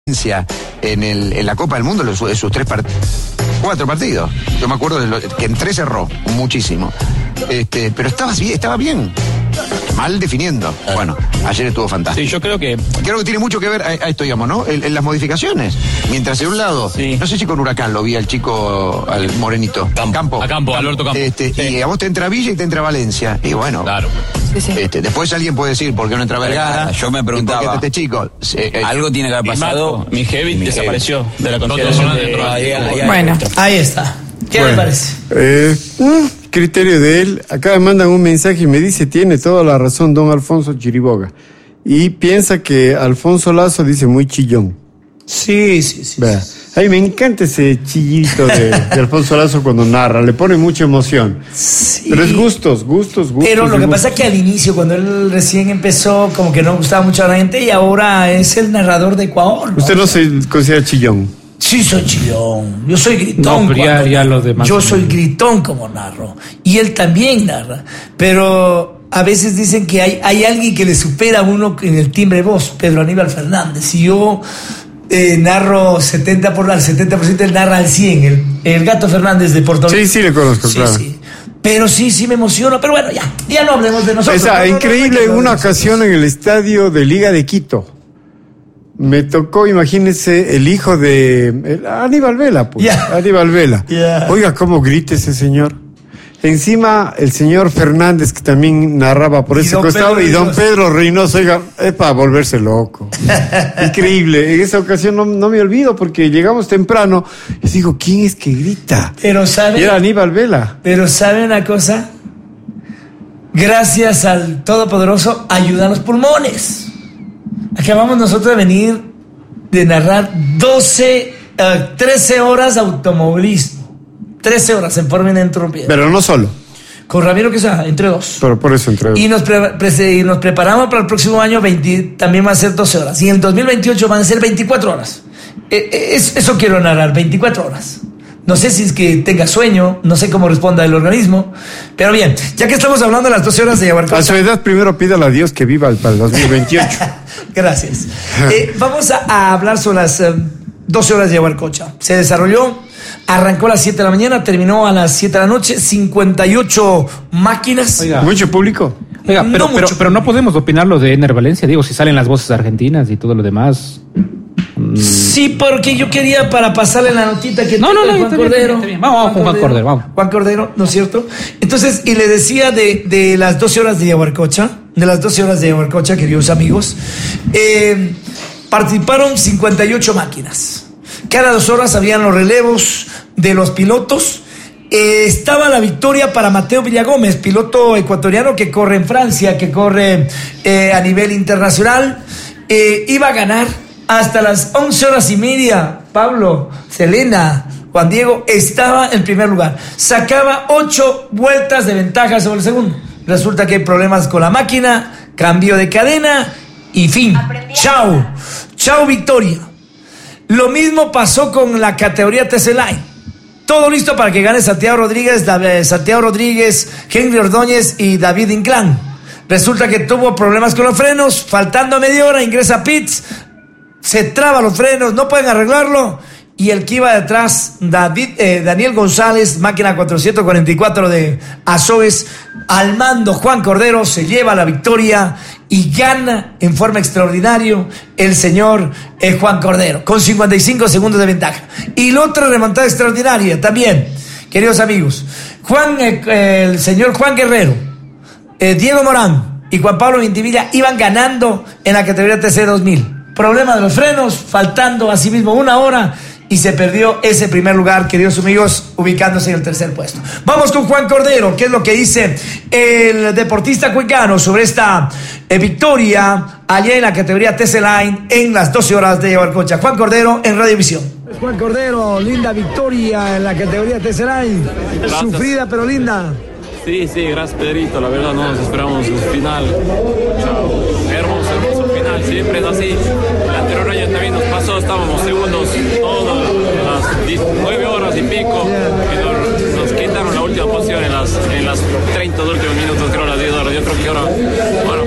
en la Copa del Mundo, sus 4 partidos. Yo me acuerdo que en 3 erró muchísimo. Pero estaba bien. Mal definiendo. Bueno, ayer estuvo fantástico. Sí, yo creo que tiene mucho que ver a esto, digamos, ¿no? En las modificaciones. Mientras de un lado, sí. No sé si con Huracán lo vi al chico, al morenito. Campo. Alberto Campo. Sí. Y a vos te entra Villa y te entra Valencia. Y bueno. Claro. Sí. Después alguien puede decir, ¿por qué no entra Vergara? Yo me preguntaba. ¿Por qué este chico? Algo tiene que haber pasado. Mijevic desapareció de la consideración. Bueno, ahí está. ¿Qué le parece? Criterio de él. Acá me mandan un mensaje y me dice: tiene toda la razón don Alfonso Chiriboga. Y piensa que Alfonso Lazo dice muy chillón. Sí. A mí me encanta ese chillito de Alfonso Lazo cuando narra, le pone mucha emoción. Sí. Pero es gustos. Pero lo que pasa es que al inicio, cuando él recién empezó, como que no gustaba mucho a la gente, y ahora es el narrador de Ecuador, ¿no? ¿Usted no se considera chillón? Sí, soy chillón. Yo soy gritón. No, pero ya lo demás. Yo soy gritón como narro. Y él también narra. Pero a veces dicen que hay alguien que le supera a uno en el timbre de voz, Pedro Aníbal Fernández. Y yo narro 70%, él narra al 100%. El Gato Fernández de Puerto Rico. Sí, le conozco, claro. Sí. Pero sí me emociono. Pero bueno, ya no hablemos de nosotros. Increíble, una ocasión en el estadio de Liga de Quito. Me tocó, imagínense, el hijo de Aníbal Vela, pues. Yeah. Aníbal Vela. Yeah. Oiga, cómo grita ese señor. Encima, el señor Fernández, que también narraba por ese costado, y don Pedro Reynoso, oiga, es para volverse loco. Increíble. En esa ocasión no me olvido, porque llegamos temprano, y digo, ¿quién es que grita? Pero ¿sabe? Y era Aníbal Vela. Pero ¿sabe una cosa? Gracias al Todopoderoso, ayuda a los pulmones. Acabamos nosotros de venir de narrar 13 horas de automovilismo. 13 horas en forma ininterrumpida. Pero no solo. Con Ramiro Quesada, entre 2. Pero por eso entre 2. Y nos preparamos para el próximo año, también va a ser 12 horas. Y en el 2028 van a ser 24 horas. Eso quiero narrar, 24 horas. No sé si es que tenga sueño, no sé cómo responda el organismo, pero bien, ya que estamos hablando de las 12 horas de Yaguarcocha. A su edad primero pídale a Dios que viva para el 2028. Gracias. Vamos a hablar sobre las 12 horas de Yaguarcocha. Se desarrolló, arrancó a las 7 de la mañana, terminó a las 7 de la noche, 58 máquinas. Oiga. ¿Mucho público? Oiga, pero no podemos opinar lo de Ener Valencia, digo, si salen las voces argentinas y todo lo demás. Sí, porque yo quería para pasarle la notita que no, Juan Cordero. Está bien. Vamos con Juan Cordero, vamos. Juan Cordero, ¿no es cierto? Entonces, y le decía de las 12 horas de Yaguarcocha, queridos amigos, participaron 58 máquinas. Cada 2 horas habían los relevos de los pilotos. Estaba la victoria para Mateo Villagómez, piloto ecuatoriano que corre en Francia, que corre a nivel internacional. Iba a ganar hasta las 11:30. Pablo, Selena, Juan Diego, estaba en primer lugar. Sacaba 8 vueltas de ventaja sobre el segundo. Resulta que hay problemas con la máquina, cambio de cadena y fin. Chao victoria. Lo mismo pasó con la categoría TC Line. Todo listo para que gane Santiago Rodríguez, Henry Ordóñez y David Inclán. Resulta que tuvo problemas con los frenos, faltando media hora, ingresa a pits, se traba los frenos, no pueden arreglarlo, y el que iba detrás, Daniel González, máquina 444 de Azoes, al mando Juan Cordero, se lleva la victoria y gana en forma extraordinaria el señor Juan Cordero, con 55 segundos de ventaja. Y la otra remontada extraordinaria también, queridos amigos, el señor Juan Guerrero, Diego Morán y Juan Pablo Vintivilla iban ganando en la categoría TC 2000. Problema de los frenos, faltando asimismo 1 hora, y se perdió ese primer lugar, queridos amigos, ubicándose en el 3er puesto. Vamos con Juan Cordero, ¿qué es lo que dice el deportista cuencano sobre esta victoria allá en la categoría TC Line en las 12 horas de Yaguarcocha? Juan Cordero en Radiovisión. Juan Cordero, linda victoria en la categoría TC Line. Gracias. Sufrida pero linda. Sí, gracias Pedrito, la verdad no nos esperamos un final. Hermoso final, siempre es así. El anterior año también nos pasó, estábamos segundos todas las 9 horas y pico, y nos quitaron la última posición en las 30 últimos minutos, creo, las 10 horas. Yo creo que ahora, bueno,